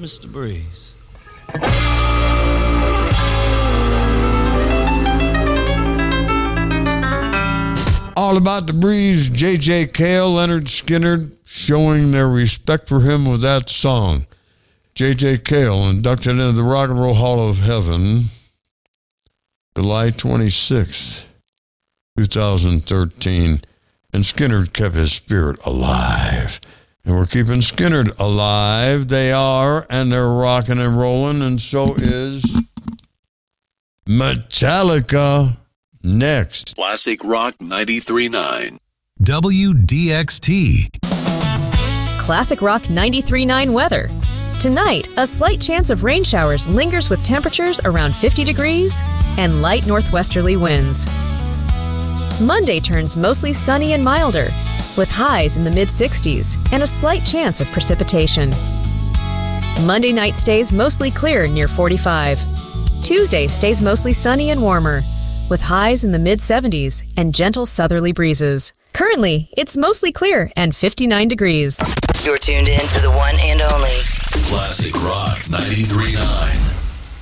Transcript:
Mr. Breeze. All About the Breeze, J.J. Cale, Leonard Skinner, showing their respect for him with that song. J.J. Cale, inducted into the Rock and Roll Hall of Heaven, July 26, 2013. And Skinner kept his spirit alive. And we're keeping Skinner alive. They are, and they're rocking and rolling, and so is Metallica. Next. Classic Rock 93.9. WDXT. Classic Rock 93.9 weather. Tonight, a slight chance of rain showers lingers with temperatures around 50 degrees and light northwesterly winds. Monday turns mostly sunny and milder, with highs in the mid-60s and a slight chance of precipitation. Monday night stays mostly clear near 45. Tuesday stays mostly sunny and warmer, with highs in the mid-70s and gentle southerly breezes. Currently, it's mostly clear and 59 degrees. You're tuned in to the one and only Classic Rock 93.9.